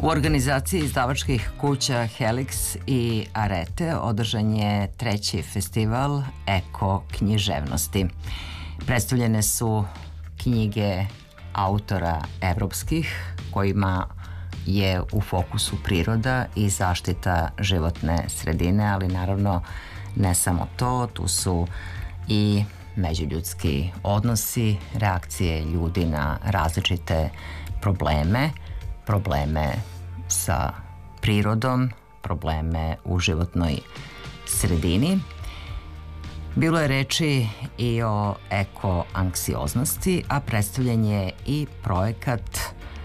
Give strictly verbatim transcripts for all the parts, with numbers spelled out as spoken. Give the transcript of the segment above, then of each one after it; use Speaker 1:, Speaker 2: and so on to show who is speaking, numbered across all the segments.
Speaker 1: U organizaciji izdavačkih kuća Helix i Arete održan je treći festival eko književnosti. Predstavljene su knjige autora evropskih kojima je u fokusu priroda i zaštita životne sredine, ali naravno ne samo to, tu su i međuljudski odnosi, reakcije ljudi na različite probleme, probleme sa prirodom, probleme u životnoj sredini. Bilo je reči i o eko-anksioznosti, a predstavljen je i projekat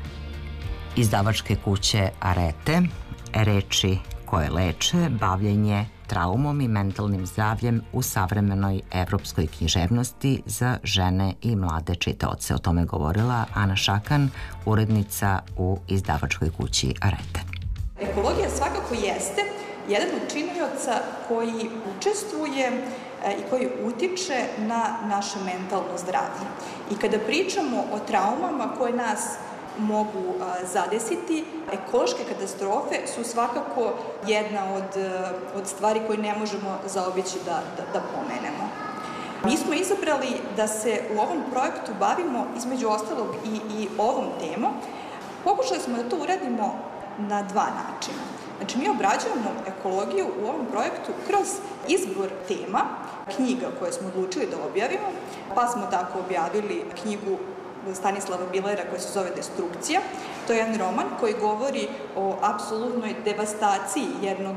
Speaker 1: izdavačke kuće Arete, reči koje leče, bavljenje traumom i mentalnim zdravljem u savremenoj evropskoj književnosti za žene i mlade čitaoce. O tome govorila Ana Šakan, urednica u izdavačkoj kući Arete.
Speaker 2: Ekologija svakako jeste jedan od činioca koji učestvuje i koji utiče na naše mentalno zdravlje. I kada pričamo o traumama koje nas mogu zadesiti, ekološke katastrofe su svakako jedna od, od stvari koje ne možemo zaobići da, da, da pomenemo. Mi smo izabrali da se u ovom projektu bavimo između ostalog i, i ovom temom. Pokušali smo da to uradimo na dva načina. Znači, mi obrađujemo ekologiju u ovom projektu kroz izbor tema, knjiga koje smo odlučili da objavimo, pa smo tako objavili knjigu Stanislava Bilera koja se zove Destrukcija. To je jedan roman koji govori o apsolutnoj devastaciji jednog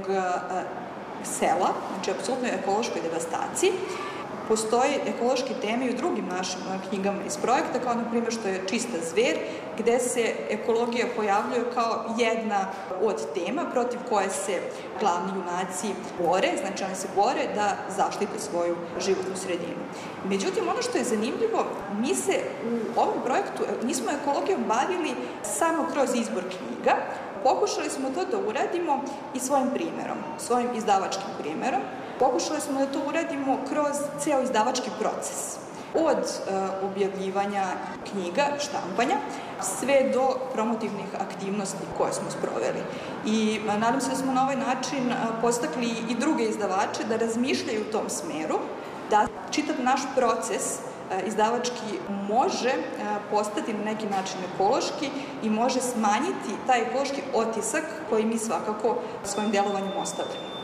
Speaker 2: sela, znači apsolutnoj ekološkoj devastaciji. Postoje ekološke teme i u drugim našim knjigama iz projekta, kao na primjer što je Čista zver, gde se ekologija pojavljuje kao jedna od tema protiv koje se glavni junaci bore, znači oni se bore da zaštite svoju životnu sredinu. Međutim, ono što je zanimljivo, mi se u ovom projektu nismo ekologijom bavili samo kroz izbor knjiga, pokušali smo to da uradimo i svojim primjerom, svojim izdavačkim primjerom. Pokušali smo da to uradimo kroz ceo izdavački proces. Od uh, objavljivanja knjiga, štampanja, sve do promotivnih aktivnosti koje smo sproveli. I uh, nadam se da smo na ovaj način uh, postakli i druge izdavače da razmišljaju u tom smeru, da čitav naš proces uh, izdavački može uh, postati na neki način ekološki i može smanjiti taj ekološki otisak koji mi svakako svojim delovanjem ostavljamo.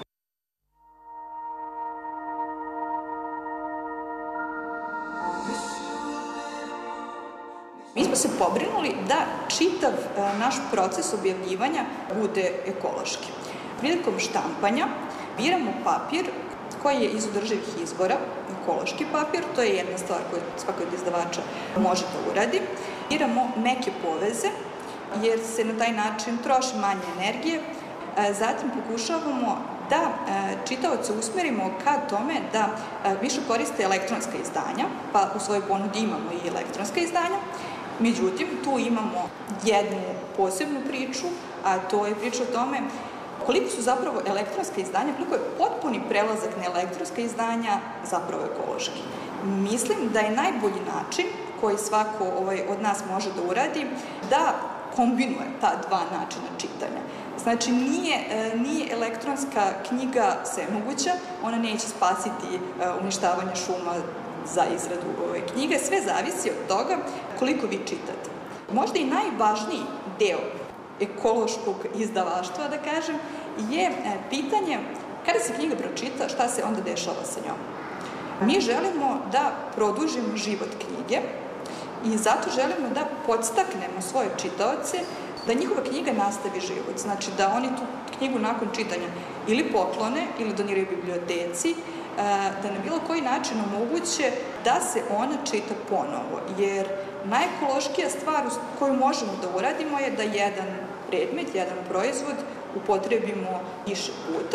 Speaker 2: Mi smo se pobrinuli da čitav naš proces objavljivanja bude ekološki. Prilikom štampanja biramo papir koji je iz održivih izvora, ekološki papir, to je jedna stvar koju svaki od izdavača može da uradi. Biramo meke poveze, jer se na taj način troši manje energije. Zatim pokušavamo da čitaoce usmerimo ka tome da više koriste elektronska izdanja, pa u svojoj ponudi imamo i elektronska izdanja. Međutim, tu imamo jednu posebnu priču, a to je priča o tome koliko su zapravo elektronska izdanja, koliko je potpuni prelazak na elektronska izdanja zapravo ekološki. Mislim da je najbolji način koji svako ovaj, od nas može da uradi da kombinuje ta dva načina čitanja. Znači, nije, nije elektronska knjiga svemoguća, ona neće spasiti uništavanje šuma za izradu ove knjige, sve zavisi od toga koliko vi čitate. Možda i najvažniji deo ekološkog izdavaštva, da kažem, je pitanje kada se knjiga pročita, šta se onda dešava sa njom. Mi želimo da produžimo život knjige i zato želimo da podstaknemo svoje čitaoce da njihova knjiga nastavi život. Znači da oni tu knjigu nakon čitanja ili poklone ili doniraju biblioteci, da na bilo koji način omoguće da se ona čita ponovo. Jer najekološkija stvar koju možemo da uradimo je da jedan predmet, jedan proizvod upotrebimo više puta.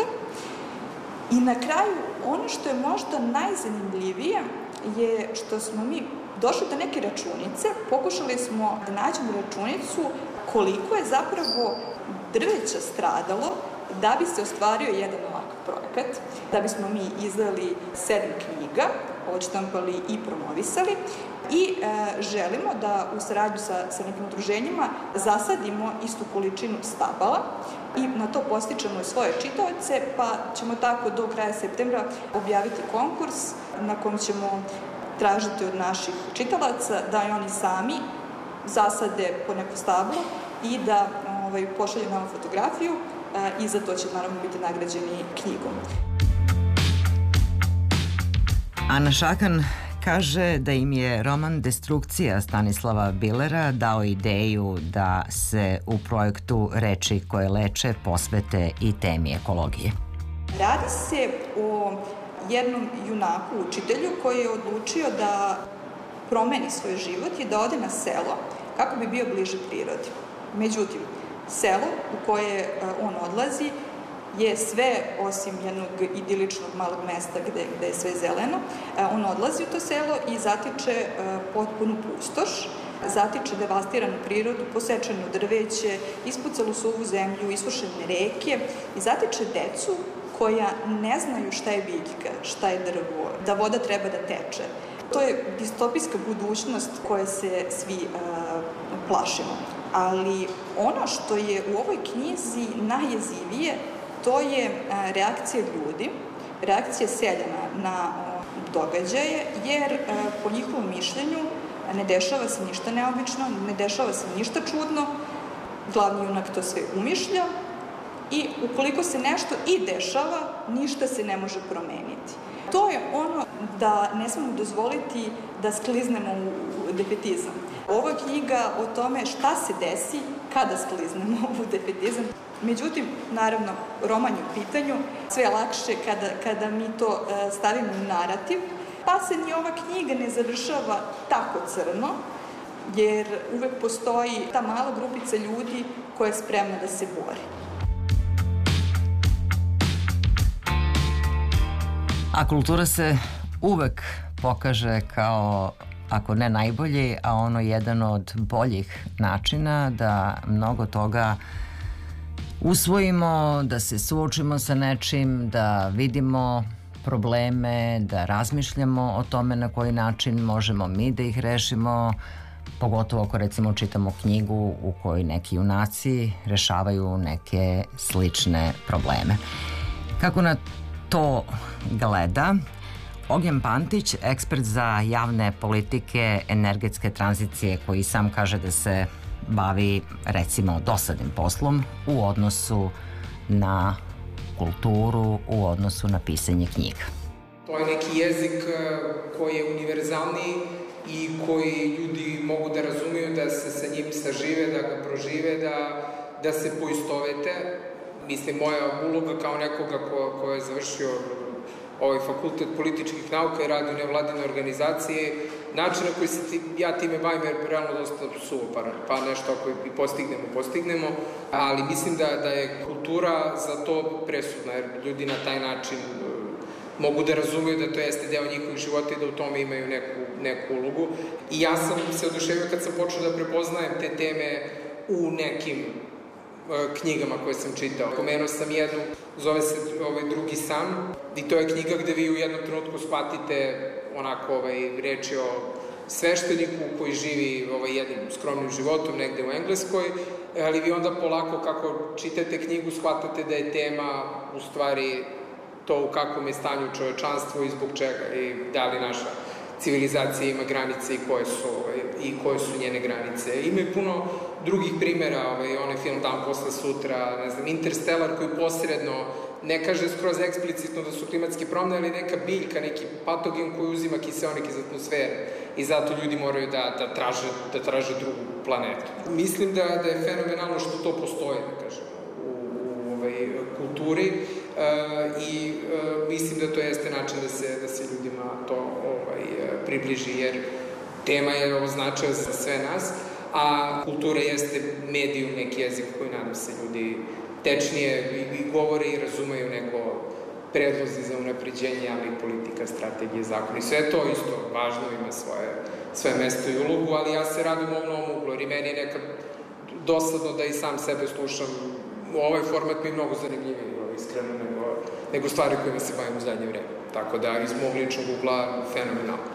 Speaker 2: I na kraju, ono što je možda najzanimljivije je što smo mi došli do neke računice, pokušali smo da nađemo računicu koliko je zapravo drveća stradalo da bi se ostvario jedan ovakav projekat, da bismo mi izdali sedam knjiga, odštampali i promovisali I e, želimo da u saradnju sa, sa nekim udruženjima zasadimo istu količinu stabala i na to postičemo svoje čitaoce, pa ćemo tako do kraja septembra objaviti konkurs na kom ćemo tražiti od naših čitalaca da i oni sami zasade po neko stablo i da ovaj, pošalju nam fotografiju e, i za to će naravno biti nagrađeni knjigom.
Speaker 1: Ana Šakan kaže da im je roman Destrukcija Stanislava Bilera dao ideju da se u projektu Reči koje leče posvete i temi ekologije.
Speaker 2: Radi se o jednom junaku, učitelju, koji je odlučio da promeni svoj život i da ode na selo kako bi bio bliže prirodi. Međutim, selo u koje on odlazi je sve osim jednog idiličnog malog mesta gde, gde je sve zeleno. On odlazi u to selo i zatiče potpunu pustoš, zatiče devastiranu prirodu, posečeno drveće, ispucalu suvu zemlju, isušene reke i zatiče decu koja ne znaju šta je biljka, šta je drvo, da voda treba da teče. To je distopijska budućnost koje se svi uh, plašimo. Ali ono što je u ovoj knjizi najjezivije, to je uh, reakcija ljudi, reakcija seljana na uh, događaje, jer uh, po njihovom mišljenju ne dešava se ništa neobično, ne dešava se ništa čudno, glavni junak to sve umišlja, i ukoliko se nešto i dešava, ništa se ne može promeniti. To je ono da ne smemo dozvoliti da skliznemo u defetizam. Ovo je knjiga o tome šta se desi kada skliznemo u defetizam. Međutim, naravno, roman je u pitanju, sve je lakše kada, kada mi to stavimo u narativ, pa se ni ova knjiga ne završava tako crno, jer uvek postoji ta mala grupica ljudi koja je spremna da se bori.
Speaker 1: A kultura se uvek pokaže kao, ako ne najbolji, a ono jedan od boljih načina da mnogo toga usvojimo, da se suočimo sa nečim, da vidimo probleme, da razmišljamo o tome na koji način možemo mi da ih rešimo, pogotovo ako recimo čitamo knjigu u kojoj neki junaci rešavaju neke slične probleme. Kako na to gleda Ognjen Pantić, ekspert za javne politike, energetske tranzicije, koji sam kaže da se bavi recimo dosadnim poslom u odnosu na kulturu, u odnosu na pisanje knjiga.
Speaker 3: To je neki jezik koji je univerzalni i koji ljudi mogu da razumiju, da se sa njim sažive, da ga prožive, da, da se poistovete. Mislim, moja uloga kao nekoga ko, ko je završio ovaj fakultet političkih nauka i radi u nevladine organizacije, način na koji se ti, ja time bavim je realno dosta suvoparan, pa nešto ako i postignemo, postignemo, ali mislim da, da je kultura za to presudna, jer ljudi na taj način mogu da razumiju da to jeste deo njihovih života i da u tome imaju neku, neku ulogu. I ja sam se oduševio kad sam počeo da prepoznajem te teme u nekim knjigama koje sam čitao. Pomenuo sam jednu, zove se ovaj Drugi san, i to je knjiga gde vi u jednom trenutku shvatite onako ovaj, reči o svešteniku koji živi ovaj, jednim skromnim životom negde u Engleskoj, ali vi onda polako kako čitate knjigu shvatate da je tema u stvari to u kakvom je stanju čovečanstvo i zbog čega i da li naša civilizacija ima granice i koje su, ovaj, i koje su njene granice. Ima i puno drugih primjera, ovaj, onaj film Dan posle sutra, ne znam, Interstellar koji posredno ne kaže skroz eksplicitno da su klimatske promene, ali neka biljka, neki patogen koji uzima kiseonik iz atmosfere i zato ljudi moraju da, da, traže, da traže drugu planetu. Mislim da, da je fenomenalno što to postoji, da kažem, u, u ovaj, kulturi uh, i uh, mislim da to jeste način da se, da se ljudima to ovaj, približi, jer tema je označena za sve nas, a kultura jeste medijum, neki jezik koji nadam se ljudi tečnije i govore i razumeju nego predlozi za unapređenje javnih politika, strategije, zakona i sve to isto važno, ima svoje, svoje mesto i ulogu, ali ja se radim u ovom novom uglu, jer i meni je nekad dosadno da i sam sebe slušam. Ovaj format mi je mnogo zanimljiviji, iskreno, nego, nego stvari kojima se bavim u zadnje vreme. Tako da iz mog ličnog ugla fenomenalno.